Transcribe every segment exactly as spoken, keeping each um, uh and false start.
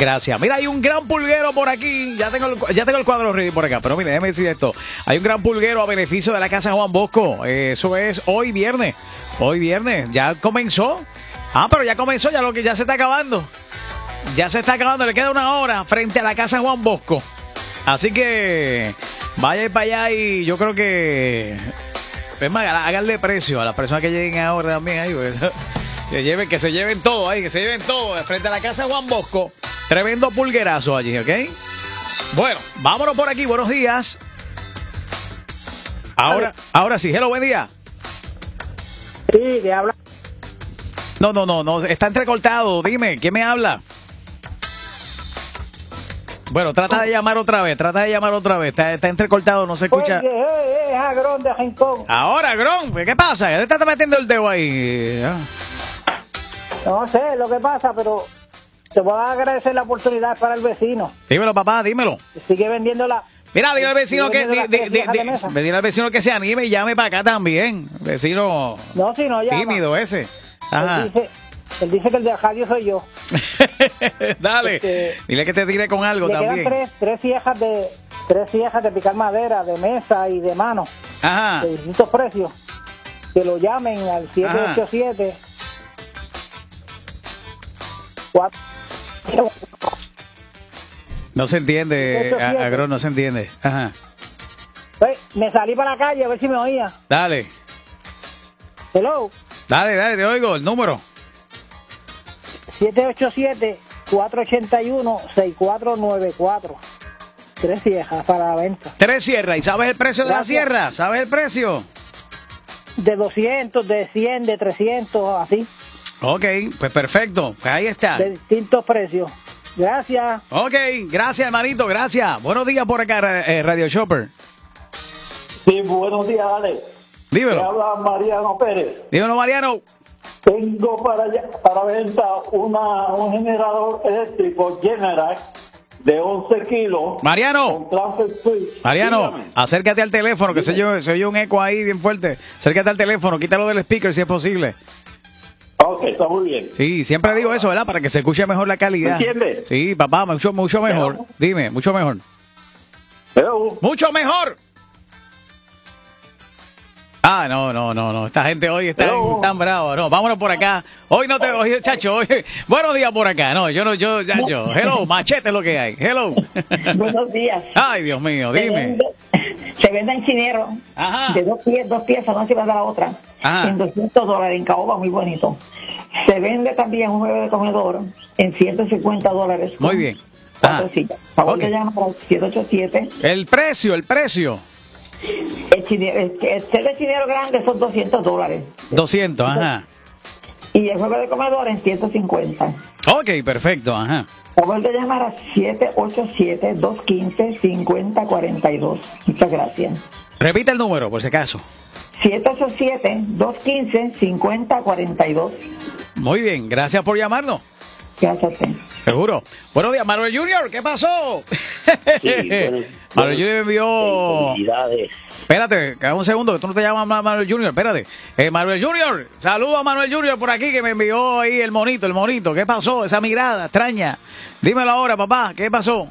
Gracias. Mira, hay un gran pulguero por aquí. Ya tengo el, ya tengo el cuadro ready por acá. Pero mire, déjeme decir esto. Hay un gran pulguero a beneficio de la Casa Juan Bosco. Eh, eso es hoy viernes. Hoy viernes. Ya comenzó. Ah, pero ya comenzó. Ya lo que ya se está acabando. Ya se está acabando. Le queda una hora frente a la Casa Juan Bosco. Así que vaya para allá y yo creo que... Es más, háganle precio a las personas que lleguen ahora también ahí. Que, lleven, que se lleven todo ahí, que se lleven todo frente a la Casa Juan Bosco. Tremendo pulguerazo allí, ¿ok? Bueno, vámonos por aquí. Buenos días. Ahora, ahora sí. Hello, buen día. Sí, ¿de habla? No, no, no, no. Está entrecortado. Dime, ¿quién me habla? Bueno, trata de llamar otra vez, trata de llamar otra vez. Está, está entrecortado, no se escucha. Oye, eh, es Agrón de Rincón. Ahora, Gron, ¿qué pasa? ¿Qué te estás metiendo el dedo ahí? No sé lo que pasa, pero te voy a agradecer la oportunidad para el vecino. Dímelo, papá, dímelo. Sigue vendiendo la... Mira, dile al vecino que di, di, di, di, di, dile al vecino que se anime y llame para acá también. Vecino no, si no llama. Tímido ese. Ajá. Él dice, él dice que el de radio soy yo. Dale. Este, dile que te tire con algo le también. Quedan tres, tres ciejas de tres ciejas de picar madera, de mesa y de mano. Ajá. De distintos precios. Que lo llamen al siete ocho siete cuatro. No se entiende, Agrón, no se entiende. Ajá. Pues, me salí para la calle a ver si me oía. Dale. Hello. Dale, dale, te oigo, el número. siete ocho siete, cuatro ocho uno, seis cuatro nueve cuatro. Tres sierras para la venta. Tres sierras. ¿Y sabes el precio Gracias. de la sierra? ¿Sabes el precio? De doscientos, de cien, de trescientos, así. Ok, pues perfecto. Pues ahí está. De distintos precios. Gracias. Ok, gracias, hermanito, gracias. Buenos días por acá, eh, Radio Shopper. Sí, buenos días, Ale. Dímelo. Me habla Mariano Pérez. Dímelo, Mariano. Tengo para, para venta una, un generador eléctrico General de once kilos. Mariano. Con transfer switch. Mariano, Dígame. acércate al teléfono, que se oye, se oye un eco ahí bien fuerte. Acércate al teléfono, quítalo del speaker si es posible. Ok, está muy bien. Sí, siempre digo eso, ¿verdad? Para que se escuche mejor la calidad. ¿Me entiendes? Sí, papá, mucho, mucho mejor. Hello. Dime, mucho mejor. Hello. ¡Mucho mejor! Ah, no, no, no, no. Esta gente hoy está tan brava. No, vámonos por acá. Hoy no te oye, chacho. Hoy, buenos días por acá. No, yo no, yo, chacho. Hello, machete es lo que hay. Hello. Buenos días. Ay, Dios mío, Se dime. vende, se venden chineros Ajá. de dos, pie, dos piezas, una encima de la otra, Ajá. en doscientos dólares, en caoba, muy bonito. Se vende también un mueble de comedor en ciento cincuenta dólares. Muy bien. Cuatro Ajá. sillas. Favor Ok. de llamar al siete ocho siete. El precio, el precio. El, chine- el, el set de chinero grande son doscientos dólares. doscientos, ajá. Y el mueble de comedor en ciento cincuenta. Ok, perfecto, ajá. Favor de llamar a siete ocho siete, dos uno cinco, cinco cero cuatro dos. Muchas gracias. Repite el número, por si acaso. siete ocho siete, dos uno cinco, cinco cero cuatro dos. Muy bien, gracias por llamarnos. Gracias a usted. Seguro. Buenos días, Manuel Junior, ¿qué pasó? Sí, buenos- Manuel Junior envió... Felicidades. Espérate, queda un segundo, que tú no te llamas Ma- Manuel Junior, espérate. Eh, Manuel Junior, saludo a Manuel Junior por aquí que me envió ahí el monito, el monito. ¿Qué pasó? Esa mirada extraña. Dímelo ahora, papá, ¿qué pasó?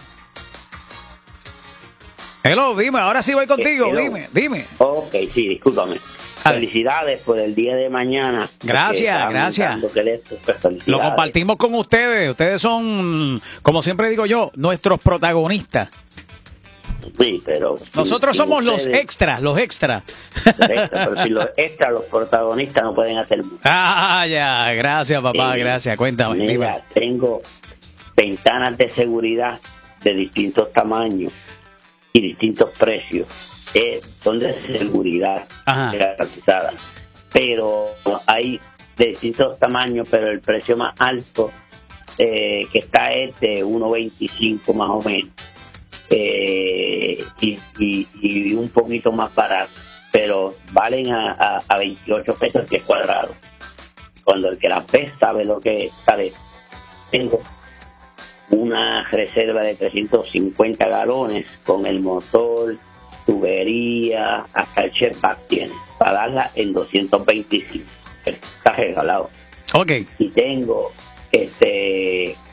Hello, dime, ahora sí voy contigo, Hello. dime, dime. Ok, sí, discúlpame. Dale. Felicidades por el día de mañana. Gracias, Porque gracias. estamos dando que esto, pues, felicidades. Lo compartimos con ustedes. Ustedes son, como siempre digo yo, nuestros protagonistas. Sí, pero... Nosotros sin somos los ustedes, extras, los extras. los extras, pero si los extras, los protagonistas no pueden hacer mucho. Ah, ya, gracias, papá, Eh, gracias. Cuéntame. dime. Mira, tengo ventanas de seguridad de distintos tamaños y distintos precios. Eh, son de seguridad Ajá. garantizada, pero hay de distintos tamaños, pero el precio más alto eh, que está es de uno veinticinco más o menos, eh, y, y, y un poquito más barato, pero valen a, a, a veintiocho pesos el cuadrado. Cuando el que la ve sabe lo que sale. Tengo una reserva de trescientos cincuenta galones con el motor, tubería, hasta el checkback tiene, para darla en doscientos veinticinco. Está regalado. Ok. Y tengo este